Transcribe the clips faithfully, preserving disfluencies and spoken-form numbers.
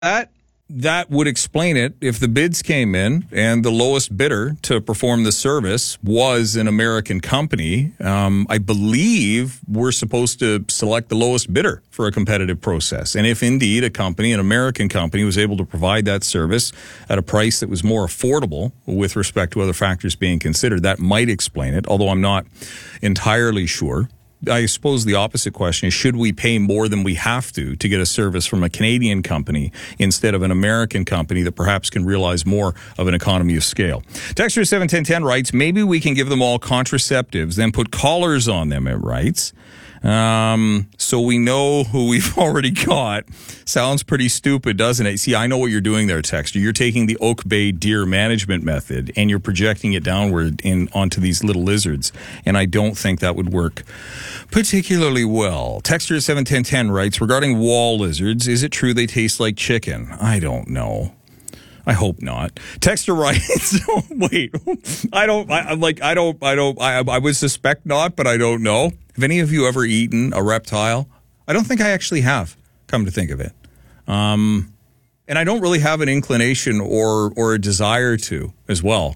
That that would explain it if the bids came in and the lowest bidder to perform the service was an American company. Um, I believe we're supposed to select the lowest bidder for a competitive process. And if indeed a company, an American company, was able to provide that service at a price that was more affordable with respect to other factors being considered, that might explain it, although I'm not entirely sure. I suppose the opposite question is, should we pay more than we have to to get a service from a Canadian company instead of an American company that perhaps can realize more of an economy of scale? Texter seven ten ten writes, maybe we can give them all contraceptives, then put collars on them, it writes. Um, so we know who we've already got. Sounds pretty stupid, doesn't it? See, I know what you're doing there, Texter. You're taking the Oak Bay deer management method and you're projecting it downward in onto these little lizards. And I don't think that would work particularly well. Texter seven ten ten writes, regarding wall lizards, is it true they taste like chicken? I don't know. I hope not. Texter writes, wait, I don't, I, I'm like, I don't, I don't, I, I would suspect not, but I don't know. Have any of you ever eaten a reptile? I don't think I actually have, come to think of it. Um, and I don't really have an inclination or, or a desire to as well.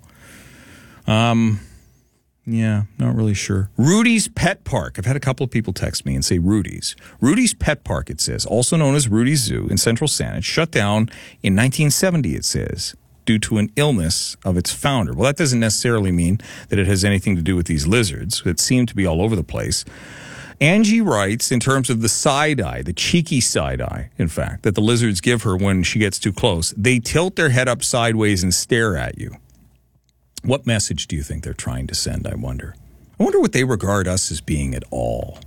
Um, yeah, not really sure. Rudy's Pet Park. I've had a couple of people text me and say Rudy's. Rudy's Pet Park, it says, also known as Rudy's Zoo in Central Saanich, shut down in nineteen seventy, it says, due to an illness of its founder. Well, that doesn't necessarily mean that it has anything to do with these lizards that seem to be all over the place. Angie writes, in terms of the side eye, the cheeky side eye, in fact, that the lizards give her when she gets too close, they tilt their head up sideways and stare at you. What message do you think they're trying to send, I wonder? I wonder what they regard us as being at all.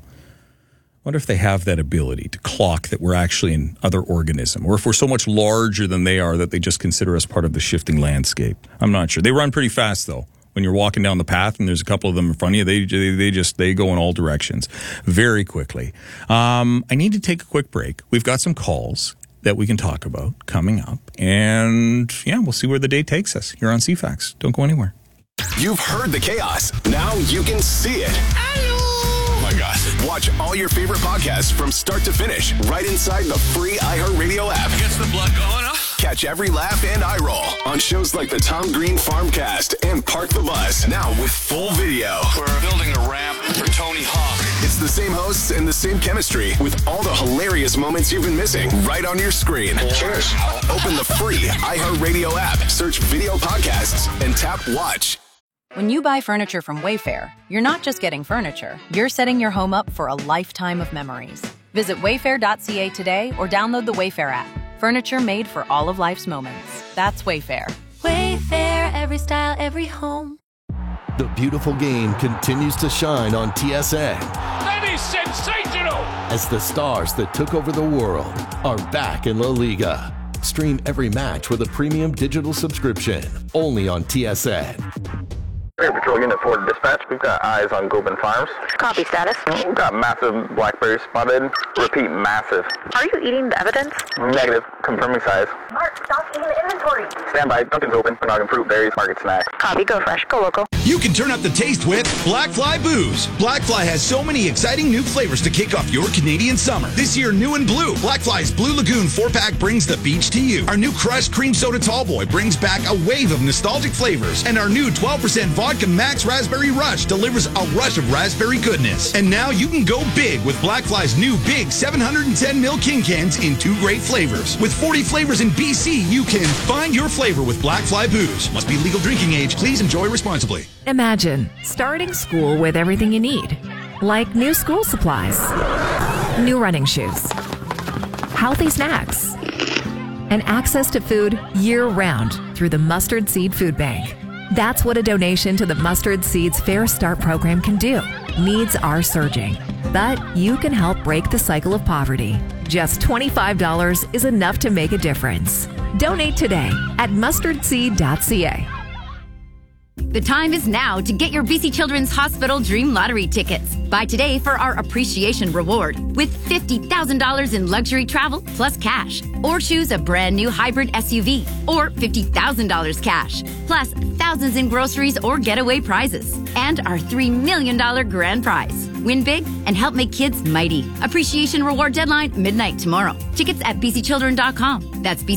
I wonder if they have that ability to clock that we're actually an other organism, or if we're so much larger than they are that they just consider us part of the shifting landscape. I'm not sure. They run pretty fast, though. When you're walking down the path and there's a couple of them in front of you, they they, they just they go in all directions very quickly. Um, I need to take a quick break. We've got some calls that we can talk about coming up. And yeah, we'll see where the day takes us here on C FAX. Don't go anywhere. You've heard the chaos. Now you can see it. Oh my God. Watch all your favorite podcasts from start to finish right inside the free iHeartRadio app. Gets the blood going, huh? Catch every laugh and eye roll on shows like the Tom Green Farmcast and Park the Bus. Now with full video. We're building a ramp for Tony Hawk. It's the same hosts and the same chemistry with all the hilarious moments you've been missing right on your screen. Cheers. Open the free iHeartRadio app, search video podcasts, and tap watch. When you buy furniture from Wayfair, you're not just getting furniture. You're setting your home up for a lifetime of memories. Visit wayfair dot c a today or download the Wayfair app. Furniture made for all of life's moments. That's Wayfair. Wayfair, every style, every home. The beautiful game continues to shine on T S N. That is sensational! As the stars that took over the world are back in La Liga. Stream every match with a premium digital subscription only on T S N. Air Patrol Unit four dispatch. We've got eyes on Gobin Farms. Copy status. We've got massive blackberries spotted. Repeat, massive. Are you eating the evidence? Negative. Confirming size. Mark, stop eating the inventory. Stand by. Dunkin's open. Noggin fruit, berries, market snacks. Copy, go fresh, go local. You can turn up the taste with Blackfly Booze. Blackfly has so many exciting new flavors to kick off your Canadian summer. This year, new and blue. Blackfly's Blue Lagoon four-pack brings the beach to you. Our new Crushed Cream Soda Tallboy brings back a wave of nostalgic flavors. And our new twelve percent Vodka Max Raspberry Rush delivers a rush of raspberry goodness. And now you can go big with Blackfly's new big seven hundred ten milliliter King Cans in two great flavors. With forty flavors in B C, you can find your flavor with Blackfly Booze. Must be legal drinking age. Please enjoy responsibly. Imagine starting school with everything you need, like new school supplies, new running shoes, healthy snacks, and access to food year-round through the Mustard Seed Food Bank. That's what a donation to the Mustard Seeds Fair Start program can do. Needs are surging, but you can help break the cycle of poverty. Just twenty-five dollars is enough to make a difference. Donate today at mustard seed dot c a. The time is now to get your B C Children's Hospital Dream Lottery tickets. Buy today for our appreciation reward with fifty thousand dollars in luxury travel plus cash. Or choose a brand new hybrid S U V or fifty thousand dollars cash. Plus thousands in groceries or getaway prizes. And our three million dollars grand prize. Win big and help make kids mighty. Appreciation Reward deadline midnight tomorrow. Tickets at b c children dot com. That's B